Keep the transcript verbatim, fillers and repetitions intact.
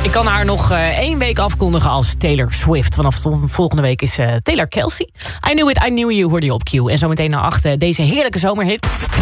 Ik kan haar nog uh, één week afkondigen als Taylor Swift. Vanaf volgende week is uh, Taylor Kelsey. I Knew It, I Knew You hoorde je op Q. En zometeen naar acht uh, deze heerlijke zomerhit.